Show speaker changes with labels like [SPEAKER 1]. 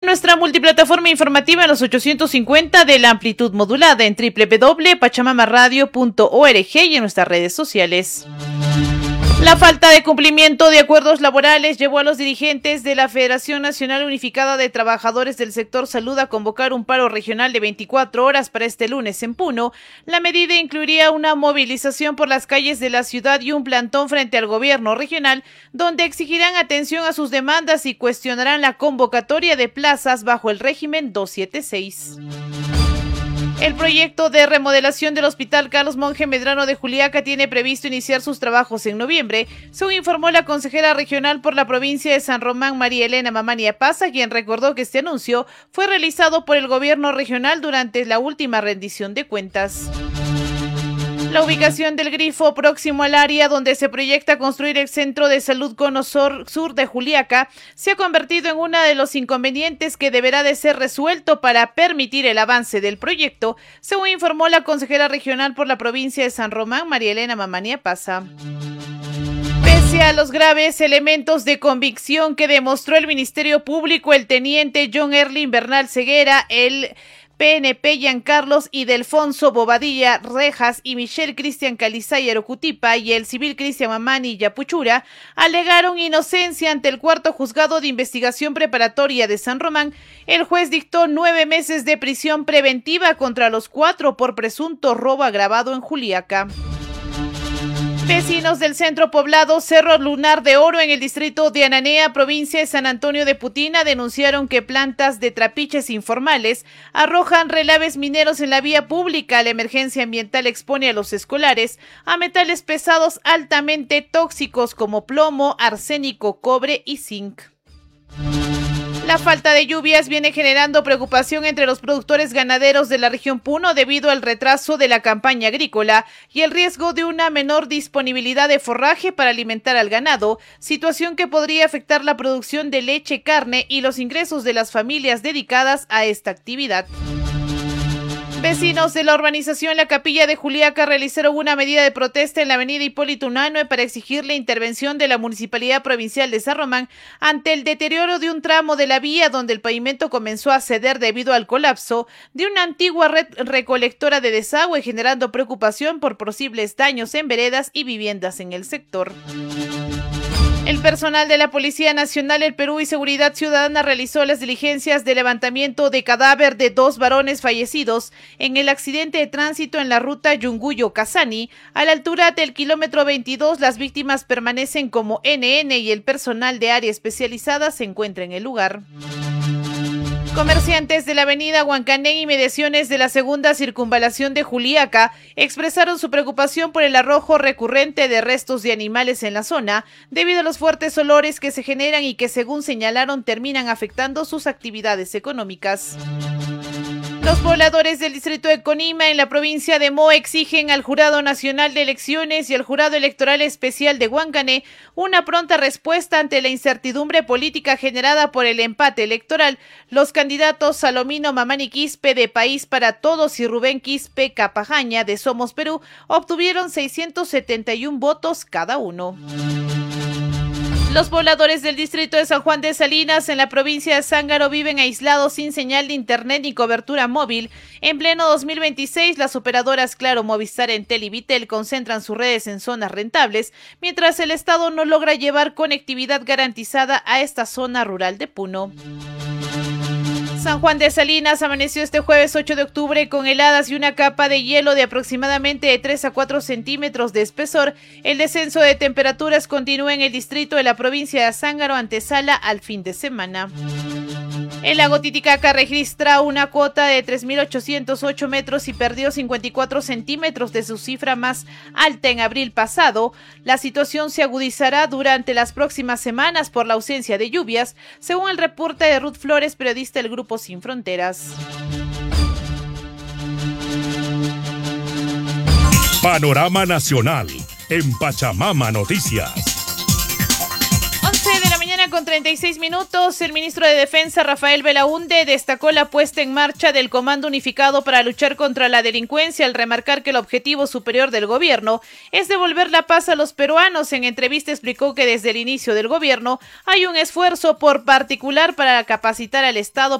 [SPEAKER 1] Nuestra multiplataforma informativa en los 850 de la amplitud modulada en www.pachamamaradio.org y en nuestras redes sociales. La falta de cumplimiento de acuerdos laborales llevó a los dirigentes de la Federación Nacional Unificada de Trabajadores del Sector Salud a convocar un paro regional de 24 horas para este lunes en Puno. La medida incluiría una movilización por las calles de la ciudad y un plantón frente al gobierno regional, donde exigirán atención a sus demandas y cuestionarán la convocatoria de plazas bajo el régimen 276. El proyecto de remodelación del Hospital Carlos Monge Medrano de Juliaca tiene previsto iniciar sus trabajos en noviembre, según informó la consejera regional por la provincia de San Román, María Elena Mamani Paza, quien recordó que este anuncio fue realizado por el gobierno regional durante la última rendición de cuentas. La ubicación del grifo próximo al área donde se proyecta construir el Centro de Salud Cono Sur de Juliaca se ha convertido en uno de los inconvenientes que deberá de ser resuelto para permitir el avance del proyecto, según informó la consejera regional por la provincia de San Román, María Elena Mamani Paza. Pese a los graves elementos de convicción que demostró el Ministerio Público, el teniente John Erling Bernal Ceguera, el PNP Giancarlos y Delfonso Bobadilla Rejas y Michelle Cristian Calizay Arocutipa y el civil Cristian Mamani Yapuchura alegaron inocencia ante el cuarto juzgado de investigación preparatoria de San Román. El juez dictó 9 meses de prisión preventiva contra los 4 por presunto robo agravado en Juliaca. Vecinos del centro poblado Cerro Lunar de Oro en el distrito de Ananea, provincia de San Antonio de Putina, denunciaron que plantas de trapiches informales arrojan relaves mineros en la vía pública. La emergencia ambiental expone a los escolares a metales pesados altamente tóxicos como plomo, arsénico, cobre y zinc. La falta de lluvias viene generando preocupación entre los productores ganaderos de la región Puno debido al retraso de la campaña agrícola y el riesgo de una menor disponibilidad de forraje para alimentar al ganado, situación que podría afectar la producción de leche, carne y los ingresos de las familias dedicadas a esta actividad. Vecinos de la urbanización La Capilla de Juliaca realizaron una medida de protesta en la avenida Hipólito Unanue para exigir la intervención de la Municipalidad Provincial de San Román ante el deterioro de un tramo de la vía donde el pavimento comenzó a ceder debido al colapso de una antigua red recolectora de desagüe, generando preocupación por posibles daños en veredas y viviendas en el sector. El personal de la Policía Nacional del Perú y Seguridad Ciudadana realizó las diligencias de levantamiento de cadáver de 2 varones fallecidos en el accidente de tránsito en la ruta Yunguyo-Casani. A la altura del kilómetro 22, las víctimas permanecen como NN y el personal de área especializada se encuentra en el lugar. Comerciantes de la avenida Huancanén y mediaciones de la segunda circunvalación de Juliaca expresaron su preocupación por el arrojo recurrente de restos de animales en la zona, debido a los fuertes olores que se generan y que, según señalaron, terminan afectando sus actividades económicas. Los pobladores del distrito de Conima en la provincia de Moa exigen al Jurado Nacional de Elecciones y al Jurado Electoral Especial de Huancané una pronta respuesta ante la incertidumbre política generada por el empate electoral. Los candidatos Salomino Mamani Quispe de País para Todos y Rubén Quispe Capajaña de Somos Perú obtuvieron 671 votos cada uno. Los pobladores del distrito de San Juan de Salinas en la provincia de Zángaro viven aislados sin señal de internet ni cobertura móvil. En pleno 2026, las operadoras Claro, Movistar, Entel y Vitel concentran sus redes en zonas rentables, mientras el Estado no logra llevar conectividad garantizada a esta zona rural de Puno. San Juan de Salinas amaneció este jueves 8 de octubre con heladas y una capa de hielo de aproximadamente de 3 a 4 centímetros de espesor. El descenso de temperaturas continúa en el distrito de la provincia de Zángaro, antesala al fin de semana. El lago Titicaca registra una cota de 3.808 metros y perdió 54 centímetros de su cifra más alta en abril pasado. La situación se agudizará durante las próximas semanas por la ausencia de lluvias, según el reporte de Ruth Flores, periodista del Grupo Sin Fronteras.
[SPEAKER 2] Panorama Nacional en Pachamama Noticias.
[SPEAKER 1] 11 de la mañana con 36 minutos, el ministro de Defensa Rafael Belaúnde destacó la puesta en marcha del Comando Unificado para luchar contra la delincuencia al remarcar que el objetivo superior del gobierno es devolver la paz a los peruanos. En entrevista explicó que desde el inicio del gobierno hay un esfuerzo por particular para capacitar al Estado